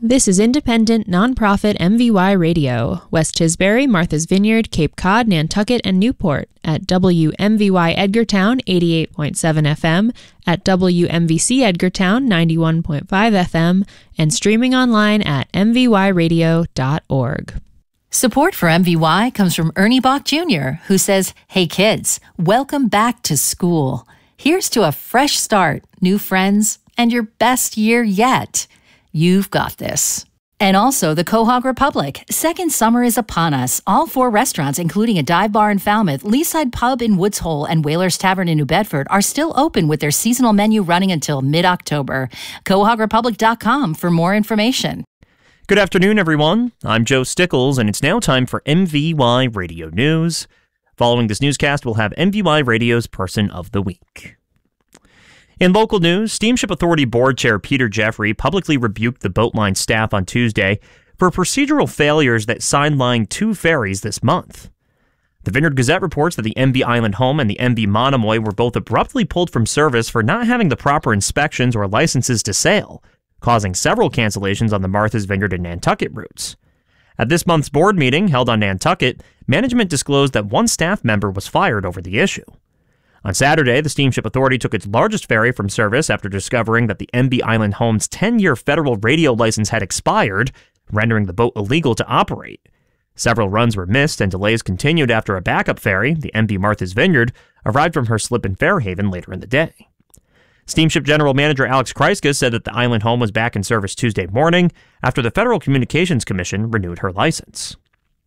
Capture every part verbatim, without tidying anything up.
This is independent, nonprofit M V Y Radio, West Tisbury, Martha's Vineyard, Cape Cod, Nantucket, and Newport at W M V Y Edgartown eighty-eight point seven F M, at W M V C Edgartown ninety-one point five F M, and streaming online at m v y radio dot org. Support for M V Y comes from Ernie Bach Junior, who says, "Hey kids, welcome back to school. Here's to a fresh start, new friends, and your best year yet. You've got this." And also the Quahog Republic. Second summer is upon us. All four restaurants, including a dive bar in Falmouth, Leaside Pub in Woods Hole, and Whalers Tavern in New Bedford, are still open with their seasonal menu running until mid-October. quahog republic dot com for more information. Good afternoon, everyone. I'm Joe Stickles, and it's now time for M V Y Radio News. Following this newscast, we'll have M V Y Radio's Person of the Week. In local news, Steamship Authority Board Chair Peter Jeffrey publicly rebuked the Boatline staff on Tuesday for procedural failures that sidelined two ferries this month. The Vineyard Gazette reports that the M V Island Home and the M V Monomoy were both abruptly pulled from service for not having the proper inspections or licenses to sail, causing several cancellations on the Martha's Vineyard and Nantucket routes. At this month's board meeting, held on Nantucket, management disclosed that one staff member was fired over the issue. On Saturday, the Steamship Authority took its largest ferry from service after discovering that the M V Island Home's ten-year federal radio license had expired, rendering the boat illegal to operate. Several runs were missed and delays continued after a backup ferry, the M V Martha's Vineyard, arrived from her slip in Fairhaven later in the day. Steamship General Manager Alex Kryska said that the Island Home was back in service Tuesday morning after the Federal Communications Commission renewed her license.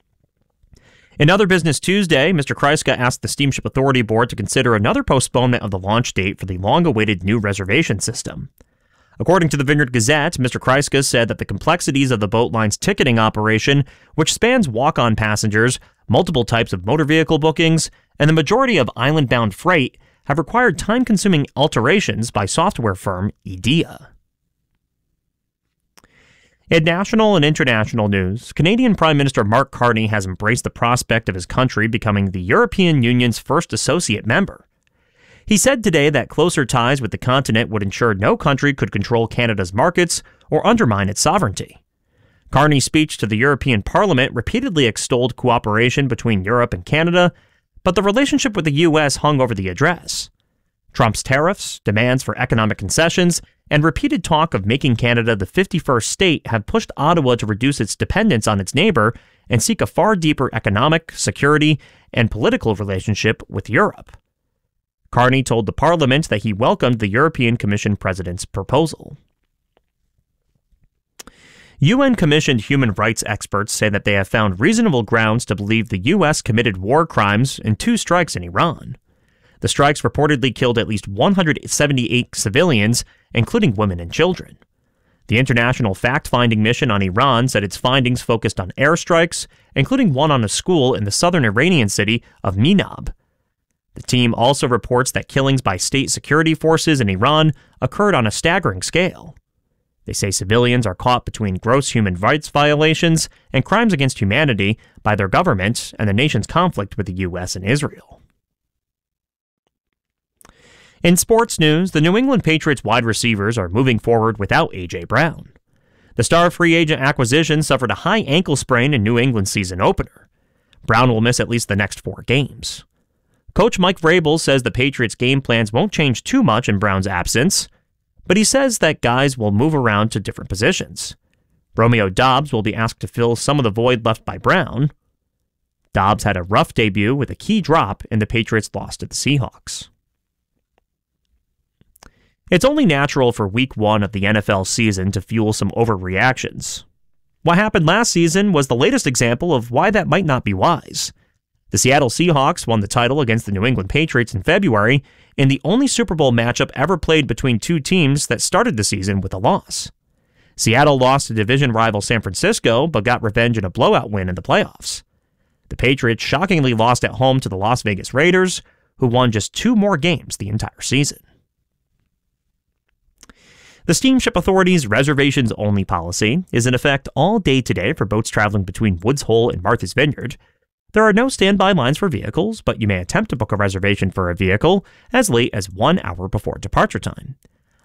In other business Tuesday, Mister Kryska asked the Steamship Authority Board to consider another postponement of the launch date for the long-awaited new reservation system. According to the Vineyard Gazette, Mister Kryska said that the complexities of the boat line's ticketing operation, which spans walk-on passengers, multiple types of motor vehicle bookings, and the majority of island-bound freight, have required time-consuming alterations by software firm IDEA. In national and international news, Canadian Prime Minister Mark Carney has embraced the prospect of his country becoming the European Union's first associate member. He said today that closer ties with the continent would ensure no country could control Canada's markets or undermine its sovereignty. Carney's speech to the European Parliament repeatedly extolled cooperation between Europe and Canada, but the relationship with the U S hung over the address. Trump's tariffs, demands for economic concessions, and repeated talk of making Canada the fifty-first state have pushed Ottawa to reduce its dependence on its neighbor and seek a far deeper economic, security, and political relationship with Europe. Carney told the Parliament that he welcomed the European Commission President's proposal. U N-commissioned human rights experts say that they have found reasonable grounds to believe the U S committed war crimes in two strikes in Iran. The strikes reportedly killed at least one hundred seventy-eight civilians, including women and children. The International Fact-Finding Mission on Iran said its findings focused on airstrikes, including one on a school in the southern Iranian city of Minab. The team also reports that killings by state security forces in Iran occurred on a staggering scale. They say civilians are caught between gross human rights violations and crimes against humanity by their government and the nation's conflict with the U S and Israel. In sports news, the New England Patriots wide receivers are moving forward without A J. Brown. The star free agent acquisition suffered a high ankle sprain in New England's season opener. Brown will miss at least the next four games. Coach Mike Vrabel says the Patriots' game plans won't change too much in Brown's absence, but he says that guys will move around to different positions. Romeo Doubs will be asked to fill some of the void left by Brown. Doubs had a rough debut with a key drop in the Patriots' loss to the Seahawks. It's only natural for week one of the N F L season to fuel some overreactions. What happened last season was the latest example of why that might not be wise. The Seattle Seahawks won the title against the New England Patriots in February in the only Super Bowl matchup ever played between two teams that started the season with a loss. Seattle lost to division rival San Francisco, but got revenge in a blowout win in the playoffs. The Patriots shockingly lost at home to the Las Vegas Raiders, who won just two more games the entire season. The Steamship Authority's reservations-only policy is in effect all day today for boats traveling between Woods Hole and Martha's Vineyard. There are no standby lines for vehicles, but you may attempt to book a reservation for a vehicle as late as one hour before departure time.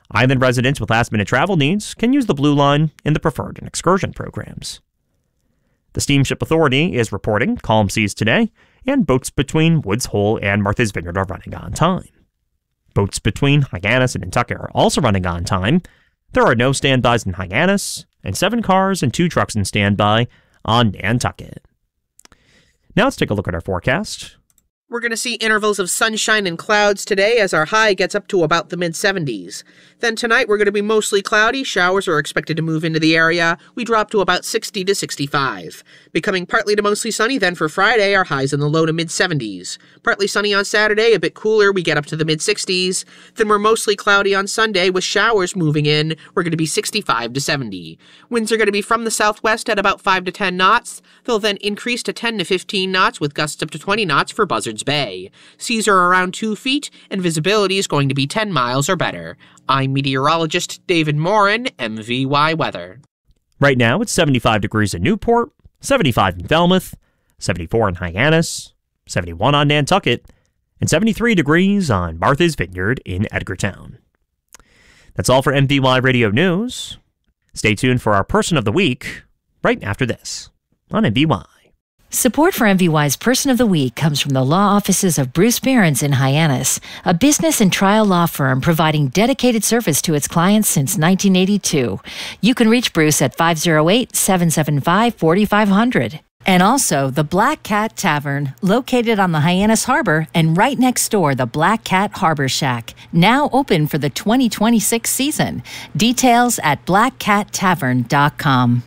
Island residents with last-minute travel needs can use the Blue Line in the Preferred and Excursion programs. The Steamship Authority is reporting calm seas today, and boats between Woods Hole and Martha's Vineyard are running on time. Boats between Hyannis and Nantucket are also running on time. There are no standbys in Hyannis, and seven cars and two trucks in standby on Nantucket. Now let's take a look at our forecast. We're going to see intervals of sunshine and clouds today as our high gets up to about the mid seventies. Then tonight we're going to be mostly cloudy. Showers are expected to move into the area. We drop to about sixty to sixty-five. Becoming partly to mostly sunny then for Friday, our highs in the low to mid seventies. Partly sunny on Saturday, a bit cooler, we get up to the mid sixties. Then we're mostly cloudy on Sunday with showers moving in. We're going to be sixty-five to seventy. Winds are going to be from the southwest at about five to ten knots. They'll then increase to ten to fifteen knots with gusts up to twenty knots for Buzzards Bay. Seas are around two feet, and visibility is going to be ten miles or better. I'm meteorologist David Morin, M V Y Weather. Right now, it's seventy-five degrees in Newport, seventy-five in Falmouth, seventy-four in Hyannis, seventy-one on Nantucket, and seventy-three degrees on Martha's Vineyard in Edgartown. That's all for M V Y Radio News. Stay tuned for our Person of the Week right after this on M V Y. Support for M V Y's Person of the Week comes from the law offices of Bruce Behrens in Hyannis, a business and trial law firm providing dedicated service to its clients since nineteen eighty-two. You can reach Bruce at five oh eight, seven seven five, four five zero zero. And also the Black Cat Tavern, located on the Hyannis Harbor and right next door, the Black Cat Harbor Shack, now open for the twenty twenty-six season. Details at black cat tavern dot com.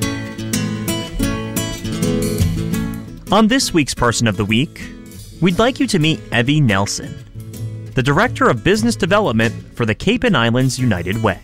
On this week's Person of the Week, we'd like you to meet Evie Nelson, the Director of Business Development for the Cape and Islands United Way.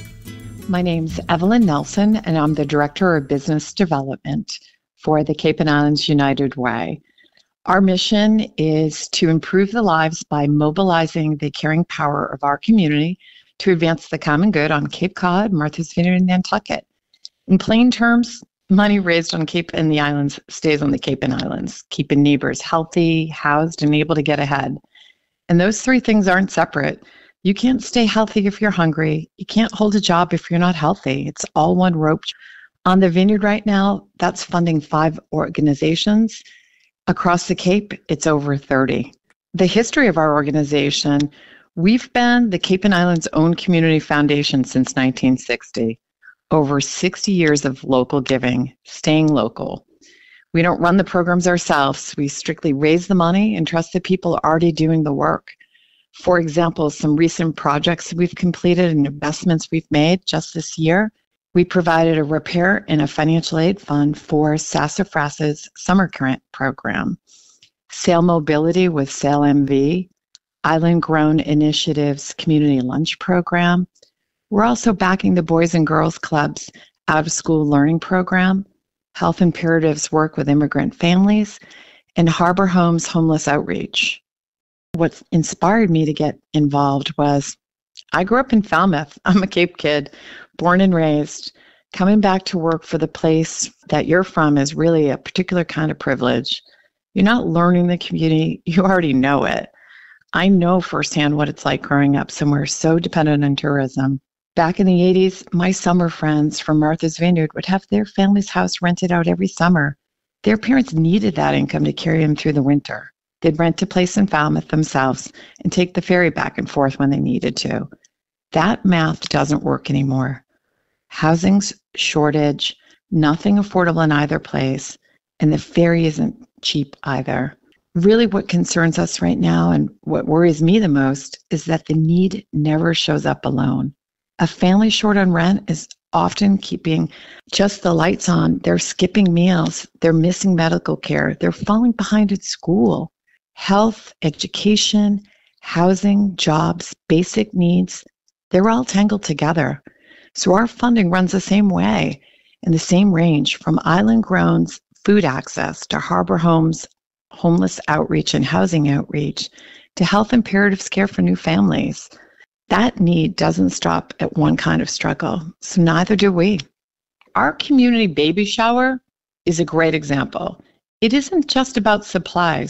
My name's Evelyn Nelson, and I'm the Director of Business Development for the Cape and Islands United Way. Our mission is to improve the lives by mobilizing the caring power of our community to advance the common good on Cape Cod, Martha's Vineyard, and Nantucket. In plain terms, money raised on Cape and the Islands stays on the Cape and Islands, keeping neighbors healthy, housed, and able to get ahead. And those three things aren't separate. You can't stay healthy if you're hungry. You can't hold a job if you're not healthy. It's all one rope. On the Vineyard right now, that's funding five organizations. Across the Cape, it's over thirty. The history of our organization, we've been the Cape and Islands' own community foundation since nineteen sixty. Over sixty years of local giving, staying local. We don't run the programs ourselves. We strictly raise the money and trust the people already doing the work. For example, some recent projects we've completed and investments we've made just this year, we provided a repair and a financial aid fund for Sassafras's Summer Grant program, Sail Mobility with Sail M V, Island Grown Initiatives Community Lunch Program. We're also backing the Boys and Girls Club's out-of-school learning program, Health Imperatives work with immigrant families, and Harbor Homes Homeless Outreach. What inspired me to get involved was I grew up in Falmouth. I'm a Cape kid, born and raised. Coming back to work for the place that you're from is really a particular kind of privilege. You're not learning the community, you already know it. I know firsthand what it's like growing up somewhere so dependent on tourism. Back in the eighties, my summer friends from Martha's Vineyard would have their family's house rented out every summer. Their parents needed that income to carry them through the winter. They'd rent a place in Falmouth themselves and take the ferry back and forth when they needed to. That math doesn't work anymore. Housing's shortage, nothing affordable in either place, and the ferry isn't cheap either. Really what concerns us right now and what worries me the most is that the need never shows up alone. A family short on rent is often keeping just the lights on. They're skipping meals. They're missing medical care. They're falling behind at school. Health, education, housing, jobs, basic needs, they're all tangled together. So our funding runs the same way, in the same range, from Island Grown's food access to Harbor Homes, homeless outreach and housing outreach, to Health Imperatives care for new families. That need doesn't stop at one kind of struggle, so neither do we. Our community baby shower is a great example. It isn't just about supplies.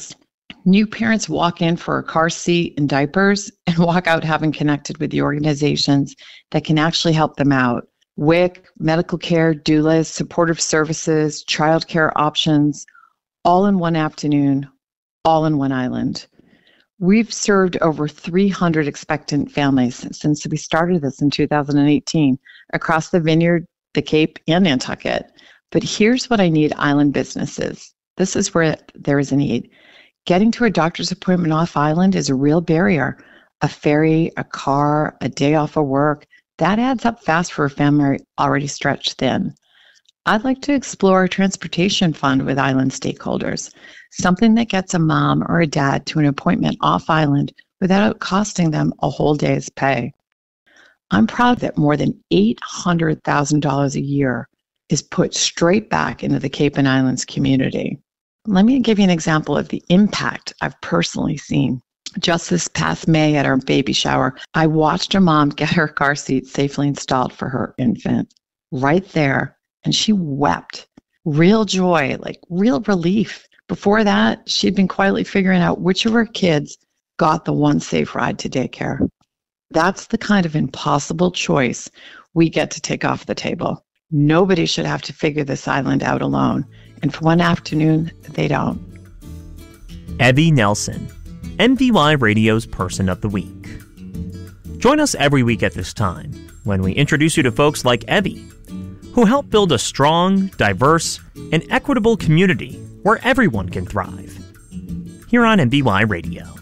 New parents walk in for a car seat and diapers and walk out having connected with the organizations that can actually help them out. W I C, medical care, doulas, supportive services, childcare options, all in one afternoon, all in one island. We've served over three hundred expectant families since we started this in two thousand eighteen across the Vineyard, the Cape, and Nantucket. But here's what I need island businesses. This is where there is a need. Getting to a doctor's appointment off island is a real barrier. A ferry, a car, a day off of work, that adds up fast for a family already stretched thin. I'd like to explore a transportation fund with island stakeholders, something that gets a mom or a dad to an appointment off island without costing them a whole day's pay. I'm proud that more than eight hundred thousand dollars a year is put straight back into the Cape and Islands community. Let me give you an example of the impact I've personally seen. Just this past May at our baby shower, I watched a mom get her car seat safely installed for her infant right there, and she wept. Real joy, like real relief. Before that, she'd been quietly figuring out which of her kids got the one safe ride to daycare. That's the kind of impossible choice we get to take off the table. Nobody should have to figure this island out alone. And for one afternoon, they don't. Evie Nelson, M V Y Radio's Person of the Week. Join us every week at this time when we introduce you to folks like Evie, who help build a strong, diverse, and equitable community where everyone can thrive. Here on M V Y Radio.